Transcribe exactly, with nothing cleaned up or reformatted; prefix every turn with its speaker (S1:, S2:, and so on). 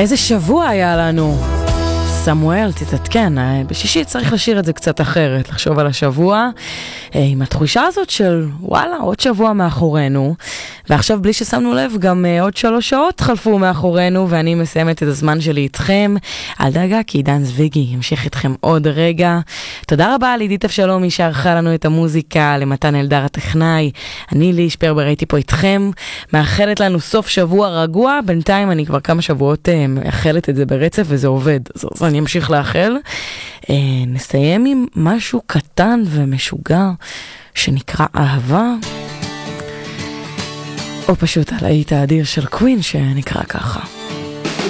S1: איזה שבוע היה לנו. סמואל, תתעדכן, בשישי צריך לשיר את זה קצת אחרת, לחשוב על השבוע, עם התחושה הזאת של וואלה, עוד שבוע מאחורינו, ועכשיו בלי ששמנו לב, גם עוד שלוש שעות חלפו מאחורינו, ואני מסיימת את הזמן שלי איתכם. אל דאגה, כי עידן זוויגי ימשיך איתכם עוד רגע. תודה רבה לעידית אבשלומי שערכה לנו את המוזיקה, למתן אלדר הטכנאי, אני לי שפרבר הייתי פה איתכם, מאחלת לנו סוף שבוע רגוע, בינתיים אני כבר כמה שבועות מאחלת את זה ברצף וזה עובד, אז אני אמשיך לאחל. נסיים עם משהו קטן ומשוגע שנקרא אהבה, או פשוט הלהיט האדיר של קווין שנקרא ככה.